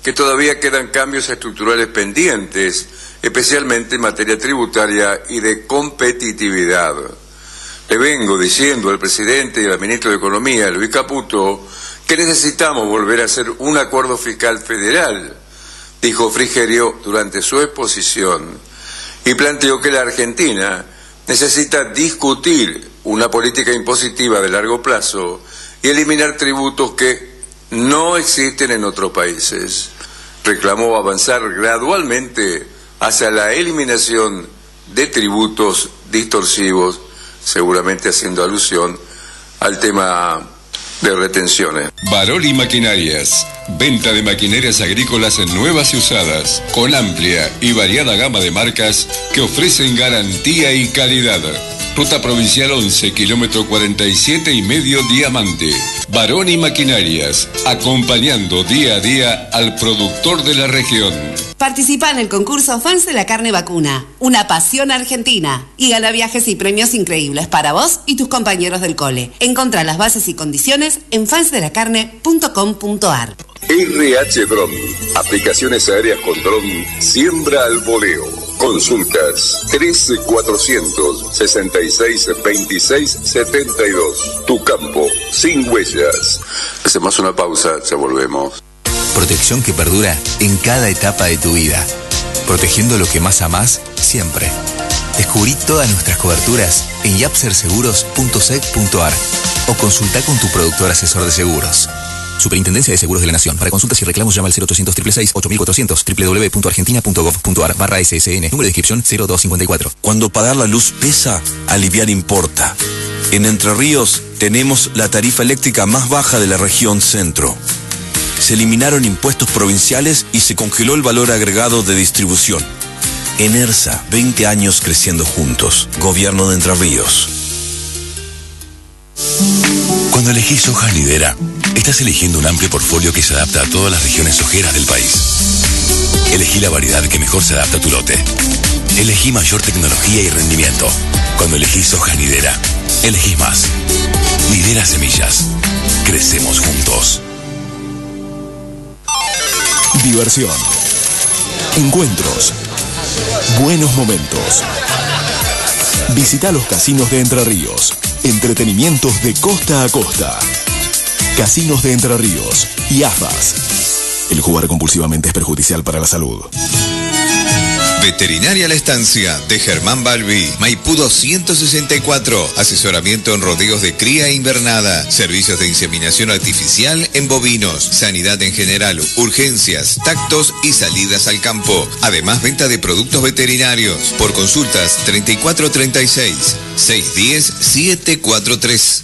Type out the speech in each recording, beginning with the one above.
que todavía quedan cambios estructurales pendientes, especialmente en materia tributaria y de competitividad. Le vengo diciendo al presidente y al ministro de Economía, Luis Caputo, que necesitamos volver a hacer un acuerdo fiscal federal, dijo Frigerio durante su exposición, y planteó que la Argentina necesita discutir una política impositiva de largo plazo y eliminar tributos que no existen en otros países. Reclamó avanzar gradualmente hacia la eliminación de tributos distorsivos, seguramente haciendo alusión al tema de retenciones. Baroni Maquinarias. Venta de maquinarias agrícolas nuevas y usadas, con amplia y variada gama de marcas que ofrecen garantía y calidad. Ruta Provincial 11, kilómetro 47,5 Diamante. Baroni Maquinarias, acompañando día a día al productor de la región. Participa en el concurso Fans de la Carne Vacuna, una pasión argentina, y gana viajes y premios increíbles para vos y tus compañeros del cole. Encontrá las bases y condiciones en fansdelacarne.com.ar. RH Drone, aplicaciones aéreas con dron, siembra al voleo. Consultas 13-466-26-72. Tu campo, sin huellas. Hacemos una pausa, ya volvemos. Protección que perdura en cada etapa de tu vida. Protegiendo lo que más amás, siempre. Descubrí todas nuestras coberturas en yapserseguros.sec.ar o consulta con tu productor asesor de seguros. Superintendencia de Seguros de la Nación. Para consultas y reclamos llama al 0800-666-8400 www.argentina.gov.ar/SSN. Número de inscripción 0254. Cuando pagar la luz pesa, aliviar importa. En Entre Ríos tenemos la tarifa eléctrica más baja de la región centro. Se eliminaron impuestos provinciales y se congeló el valor agregado de distribución. Enersa, 20 años creciendo juntos. Gobierno de Entre Ríos. Cuando elegís soja Lidera, estás eligiendo un amplio portfolio que se adapta a todas las regiones sojeras del país. Elegí la variedad que mejor se adapta a tu lote. Elegí mayor tecnología y rendimiento. Cuando elegís soja Lidera, elegís más. Lidera Semillas. Crecemos juntos. Diversión, encuentros, buenos momentos. Visita los casinos de Entre Ríos. Entretenimientos de costa a costa. Casinos de Entre Ríos y AFAS. El jugar compulsivamente es perjudicial para la salud. Veterinaria La Estancia, de Germán Balbi, Maipú 264, asesoramiento en rodeos de cría e invernada, servicios de inseminación artificial en bovinos, sanidad en general, urgencias, tactos y salidas al campo. Además, venta de productos veterinarios. Por consultas 3436 610 743.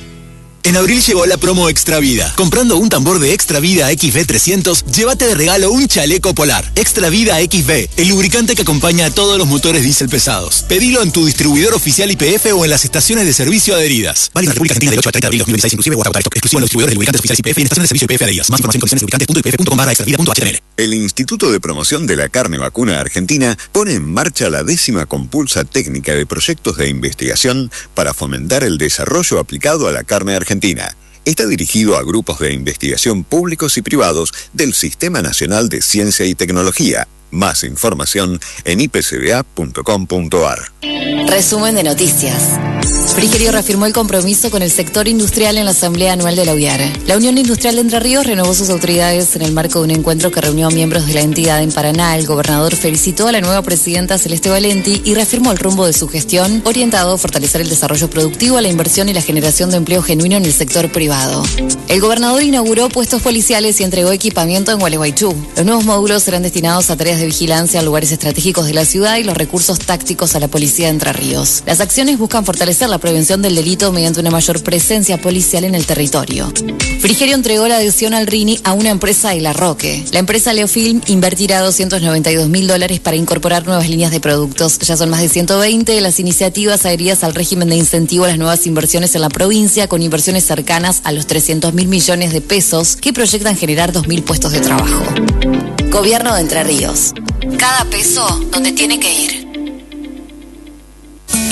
En abril llegó la promo Extra Vida. Comprando un tambor de Extra Vida XV300, llévate de regalo un chaleco polar. Extra Vida XV, el lubricante que acompaña a todos los motores diésel pesados. Pedilo en tu distribuidor oficial YPF o en las estaciones de servicio adheridas. Válido en la República Argentina del 8 al 30 de abril 2026, inclusive o hasta agotar stock. Exclusivo en los distribuidores de lubricantes oficiales YPF y en estaciones de servicio YPF adheridas. Más información en condiciones lubricantes.ypf.com/extravida.html. El Instituto de Promoción de la Carne Vacuna Argentina pone en marcha la 10ª compulsa técnica de proyectos de investigación para fomentar el desarrollo aplicado a la carne argentina. Está dirigido a grupos de investigación públicos y privados del Sistema Nacional de Ciencia y Tecnología. Más información en ipcba.com.ar. Resumen de noticias. Frigerio reafirmó el compromiso con el sector industrial en la Asamblea Anual de la UIAR. La Unión Industrial de Entre Ríos renovó sus autoridades en el marco de un encuentro que reunió a miembros de la entidad en Paraná. El gobernador felicitó a la nueva presidenta Celeste Valenti y reafirmó el rumbo de su gestión, orientado a fortalecer el desarrollo productivo, la inversión y la generación de empleo genuino en el sector privado. El gobernador inauguró puestos policiales y entregó equipamiento en Gualeguaychú. Los nuevos módulos serán destinados a tareas de vigilancia a lugares estratégicos de la ciudad y los recursos tácticos a la policía de Entre Ríos. Las acciones buscan fortalecer la prevención del delito mediante una mayor presencia policial en el territorio. Frigerio entregó la adhesión al RINI a una empresa de La Roque. La empresa Leofilm invertirá $292.000 para incorporar nuevas líneas de productos. Ya son más de 120 de las iniciativas adheridas al régimen de incentivo a las nuevas inversiones en la provincia, con inversiones cercanas a los 300.000 millones de pesos que proyectan generar 2.000 puestos de trabajo. Gobierno de Entre Ríos. Cada peso donde tiene que ir. Tu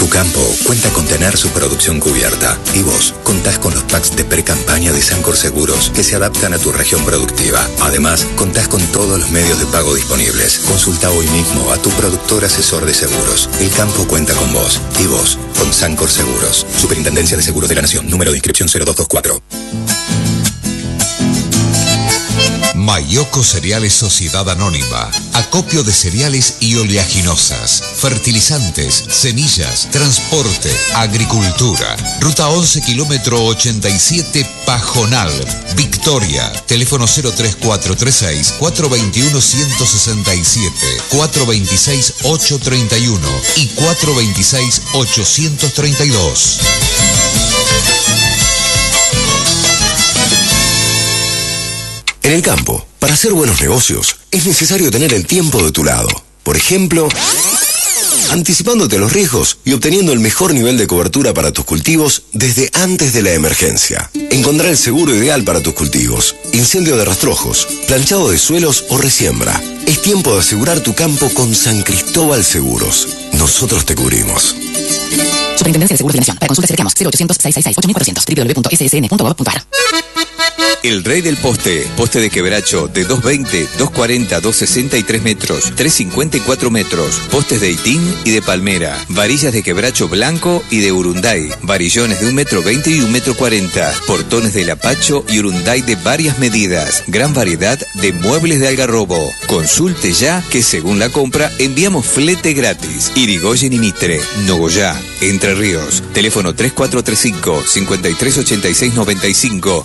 Tu campo cuenta con tener su producción cubierta y vos contás con los packs de pre-campaña de Sancor Seguros que se adaptan a tu región productiva. Además, contás con todos los medios de pago disponibles. Consulta hoy mismo a tu productor asesor de seguros. El campo cuenta con vos y vos con Sancor Seguros. Superintendencia de Seguros de la Nación. Número de inscripción 0224. Mayoco Cereales Sociedad Anónima. Acopio de cereales y oleaginosas, fertilizantes, semillas, transporte, agricultura. Ruta 11, kilómetro 87, Pajonal, Victoria. Teléfono 03436 421 167, 426 831 y 426 832. En el campo, para hacer buenos negocios, es necesario tener el tiempo de tu lado. Por ejemplo, anticipándote a los riesgos y obteniendo el mejor nivel de cobertura para tus cultivos desde antes de la emergencia. Encontrar el seguro ideal para tus cultivos, incendio de rastrojos, planchado de suelos o resiembra. Es tiempo de asegurar tu campo con San Cristóbal Seguros. Nosotros te cubrimos. Superintendencia de Seguros de la Nación. Para consultas cercanos 0800-666-8400 www.ssn.gov.ar. El rey del poste. Poste de quebracho de 220, 240, 263 metros, 354 metros. Postes de itín y de palmera. Varillas de quebracho blanco y de urunday. Varillones de 1,20 m y 1,40 m. Portones de lapacho y urunday de varias medidas. Gran variedad de muebles de Algarrobo. Consulte ya que según la compra enviamos flete gratis. Irigoyen y Mitre, Nogoyá, Entre Ríos. Teléfono 3435 5386 95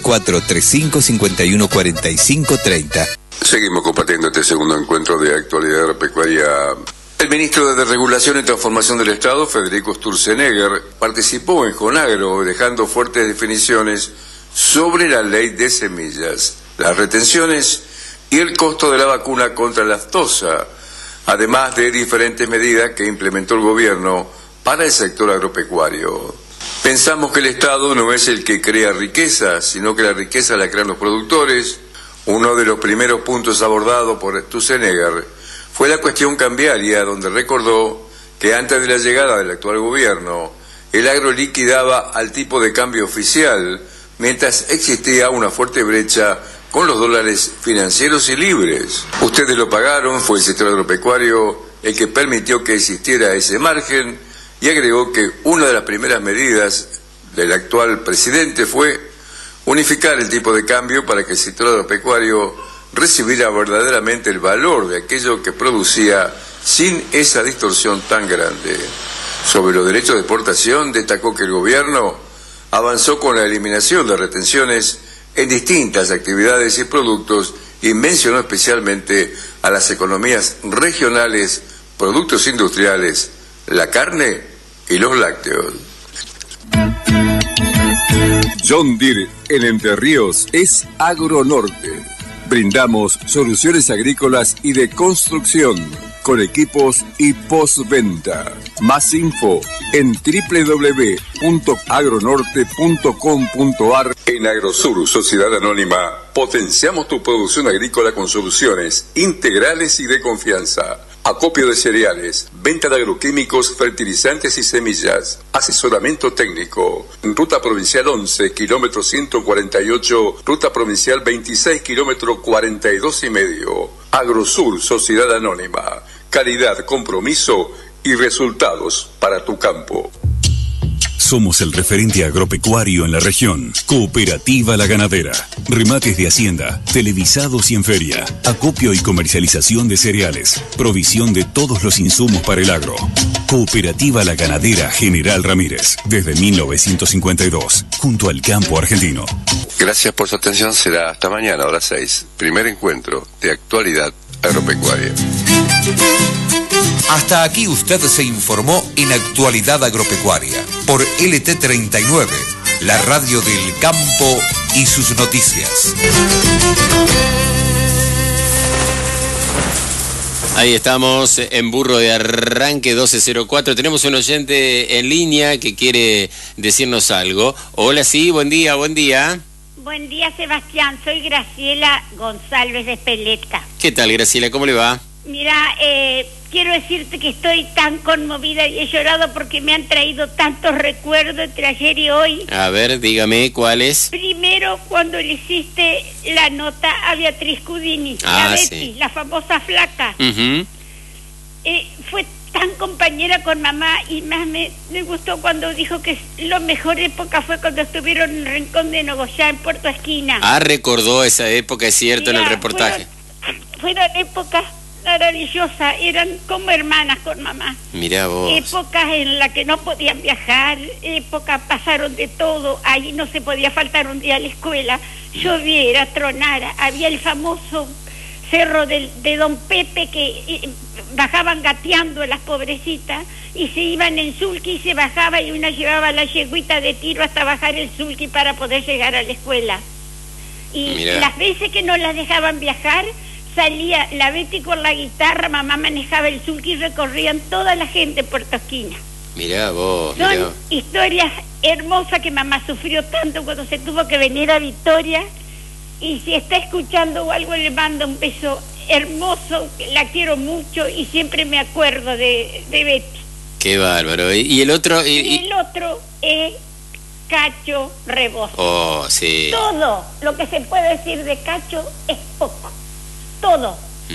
3435-5145-30. Seguimos compartiendo este segundo encuentro de actualidad agropecuaria. El ministro de Regulación y Transformación del Estado, Federico Sturzenegger, participó en Conagro dejando fuertes definiciones sobre la ley de semillas, las retenciones y el costo de la vacuna contra la aftosa, además de diferentes medidas que implementó el gobierno para el sector agropecuario. Pensamos que el Estado no es el que crea riqueza, sino que la riqueza la crean los productores. Uno de los primeros puntos abordados por Sturzenegger fue la cuestión cambiaria, donde recordó que antes de la llegada del actual gobierno, el agro liquidaba al tipo de cambio oficial, mientras existía una fuerte brecha con los dólares financieros y libres. Ustedes lo pagaron, fue el sector agropecuario el que permitió que existiera ese margen, y agregó que una de las primeras medidas del actual presidente fue unificar el tipo de cambio para que el sector agropecuario recibiera verdaderamente el valor de aquello que producía sin esa distorsión tan grande. Sobre los derechos de exportación, destacó que el gobierno avanzó con la eliminación de retenciones en distintas actividades y productos y mencionó especialmente a las economías regionales, productos industriales, la carne y los lácteos. John Deere en Entre Ríos es Agronorte. Brindamos soluciones agrícolas y de construcción con equipos y postventa. Más info en www.agronorte.com.ar. En Agrosur, Sociedad Anónima, potenciamos tu producción agrícola con soluciones integrales y de confianza. Acopio de cereales, venta de agroquímicos, fertilizantes y semillas, asesoramiento técnico. Ruta Provincial 11, kilómetro 148, Ruta Provincial 26, kilómetro 42,5. Agrosur, Sociedad Anónima. Calidad, compromiso y resultados para tu campo. Somos el referente agropecuario en la región. Cooperativa La Ganadera. Remates de hacienda, televisados y en feria. Acopio y comercialización de cereales. Provisión de todos los insumos para el agro. Cooperativa La Ganadera General Ramírez. Desde 1952. Junto al campo argentino. Gracias por su atención. Será hasta mañana, hora 6. Primer encuentro de actualidad agropecuaria. Hasta aquí usted se informó en Actualidad Agropecuaria por LT39, la radio del campo y sus noticias. Ahí estamos en Burro de Arranque 1204. Tenemos un oyente en línea que quiere decirnos algo. Hola, sí, buen día, buen día. Buen día, Sebastián. Soy Graciela González de Espeleta. ¿Qué tal, Graciela? ¿Cómo le va? Mira, quiero decirte que estoy tan conmovida y he llorado porque me han traído tantos recuerdos entre ayer y hoy. A ver, dígame, ¿cuál es? Primero, cuando le hiciste la nota a Beatriz Cudini, la Betty, la famosa flaca. Fue tan compañera con mamá y más me gustó cuando dijo que la mejor época fue cuando estuvieron en el Rincón de Nogoyá, en Puerto Esquina. Recordó esa época, es cierto, en el reportaje. Fueron épocas maravillosas, eran como hermanas con mamá. Mirá vos. Épocas en las que no podían viajar, épocas pasaron de todo, ahí no se podía faltar un día a la escuela, lloviera, tronara, había el famoso cerro de Don Pepe que bajaban gateando las pobrecitas y se iban en sulky y se bajaba y una llevaba la yeguita de tiro hasta bajar el sulky para poder llegar a la escuela. Y las veces que no las dejaban viajar, salía la Betty con la guitarra, mamá manejaba el sulky y recorrían toda la gente en Puerto Esquina. Mirá vos, Son historias hermosas que mamá sufrió tanto cuando se tuvo que venir a Victoria, y si está escuchando o algo le mando un beso hermoso, la quiero mucho y siempre me acuerdo de Betty. Qué bárbaro. ¿Y el otro? Y el otro es Cacho Rebozo. Oh, sí. Todo lo que se puede decir de Cacho es poco. Todo.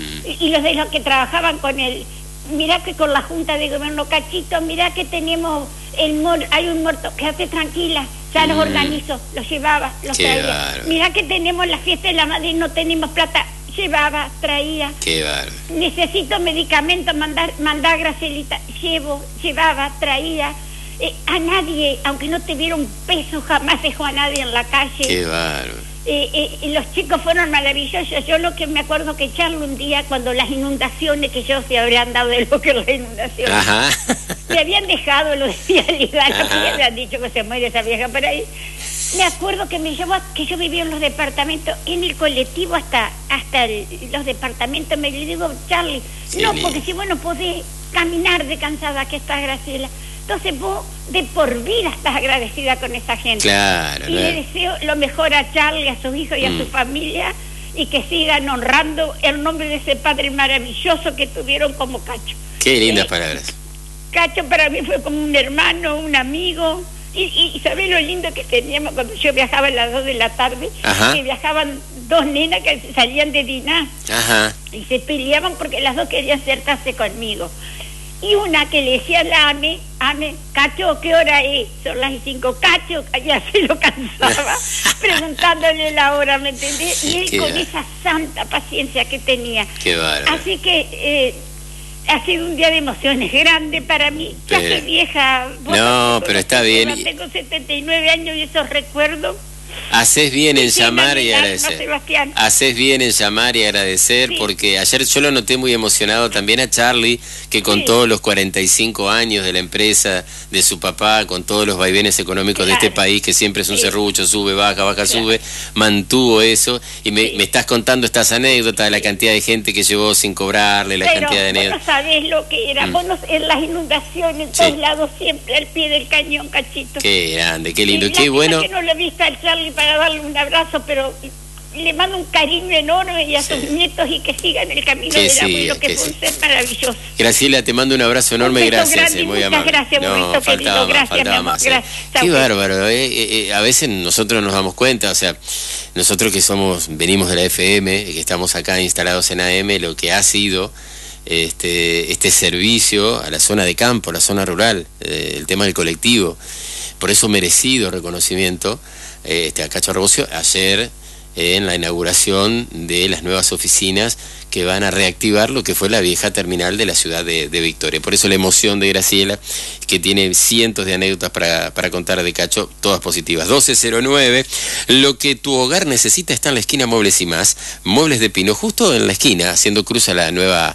Y los de los que trabajaban con él. Mirá que con la Junta de Gobierno, Cachito, mirá que tenemos hay un muerto, quédate tranquila, ya los organizo, los llevaba, los traía. Mirá que tenemos la fiesta de la madre y no tenemos plata, llevaba, traía. Qué bárbaro. Necesito medicamentos, mandar Gracielita, llevaba, traía. A nadie, aunque no tuviera un peso, jamás dejó a nadie en la calle. Qué bárbaro. Los chicos fueron maravillosos. Yo lo que me acuerdo que Charlo un día, cuando las inundaciones, que yo se habrían dado de lo que las inundaciones, me habían dejado los vialidad, me habían dicho que se muere esa vieja por ahí. Me acuerdo que me llevó, que yo vivía en los departamentos, en el colectivo hasta los departamentos. Me le digo, Charlie, no, porque si vos no podés caminar de cansada que estás, Graciela. Entonces vos de por vida estás agradecida con esa gente. Claro. Y le deseo lo mejor a Charlie, a sus hijos y a su familia, y que sigan honrando el nombre de ese padre maravilloso que tuvieron como Cacho. Qué lindas palabras. Cacho para mí fue como un hermano, un amigo. Y ¿sabés lo lindo que teníamos cuando yo viajaba a las 2 de la tarde? Que viajaban dos nenas que salían de Diná. Y se peleaban porque las dos querían sentarse conmigo. Y una que le decía a la Ame, Cacho, ¿qué hora es? Son las 5. Cacho, ya se lo cansaba, preguntándole la hora, ¿me entendés? Y él con esa santa paciencia que tenía. Qué bárbaro. Así que ha sido un día de emociones grande para mí. Ya soy vieja. No, pero está bien. Tengo 79 años y esos recuerdos. Haces bien en llamar y agradecer. Haces bien en llamar y agradecer, porque ayer yo lo noté muy emocionado también a Charlie, que con todos los 45 años de la empresa, de su papá, con todos los vaivenes económicos de este país, que siempre es un serrucho, sube, baja, sube, mantuvo eso. Y me estás contando estas anécdotas de la cantidad de gente que llevó sin cobrarle, la cantidad de anécdotas. Vos no sabés lo que era, vos en las inundaciones, en todos lados, siempre al pie del cañón, Cachito. Qué grande, qué lindo, qué bueno. Que no lo he visto al Charlie para darle un abrazo, pero le mando un cariño enorme y a sus nietos, y que sigan el camino del abuelo, que fue un ser maravilloso. Graciela, te mando un abrazo enorme, gracias, muy amable. Gracias, burrito querido, gracias, más. Gracias. Qué bárbaro, a veces nosotros nos damos cuenta, o sea, nosotros que venimos de la FM, que estamos acá instalados en AM, lo que ha sido este servicio a la zona de campo, la zona rural, el tema del colectivo, por eso merecido reconocimiento a Cacho Rebozo ayer en la inauguración de las nuevas oficinas que van a reactivar lo que fue la vieja terminal de la ciudad de Victoria. Por eso la emoción de Graciela, que tiene cientos de anécdotas para contar de Cacho, todas positivas. 1209, lo que tu hogar necesita está en la esquina Muebles y Más, Muebles de Pino, justo en la esquina, haciendo cruz a la nueva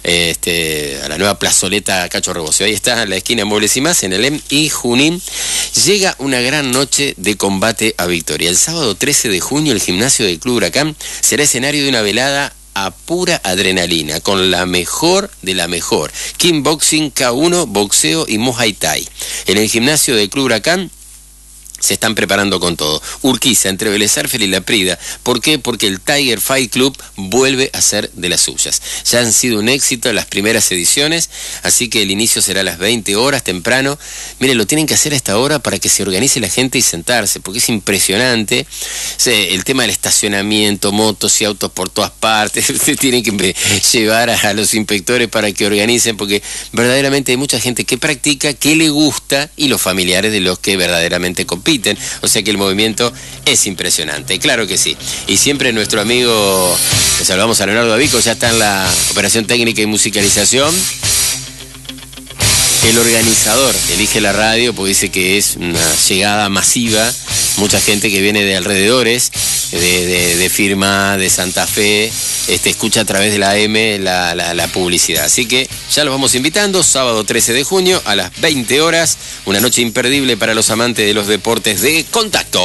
plazoleta Cacho Rebozo. Ahí está la esquina Muebles y Más, en el EM y Junín. Llega una gran noche de combate a Victoria. El sábado 13 de junio el gimnasio del Club Huracán será escenario de una velada a pura adrenalina, con la mejor de la mejor. Kickboxing, K1, boxeo y Muay Thai. En el gimnasio del Club Huracán se están preparando con todo. Urquiza, entre Vélez Sarsfield y La Prida. ¿Por qué? Porque el Tiger Fight Club vuelve a ser de las suyas. Ya han sido un éxito las primeras ediciones, así que el inicio será a las 20 horas temprano. Miren, lo tienen que hacer a esta hora para que se organice la gente y sentarse, porque es impresionante. El tema del estacionamiento, motos y autos por todas partes. Ustedes tienen que llevar a los inspectores para que organicen, porque verdaderamente hay mucha gente que practica, que le gusta, y los familiares de los que verdaderamente compiten. O sea que el movimiento es impresionante, claro que sí. Y siempre nuestro amigo, le saludamos a Leonardo Avico, ya está en la operación técnica y musicalización. El organizador elige la radio porque dice que es una llegada masiva, mucha gente que viene de alrededores, de Firma, de Santa Fe, escucha a través de la AM la publicidad. Así que ya los vamos invitando, sábado 13 de junio a las 20 horas, una noche imperdible para los amantes de los deportes de contacto.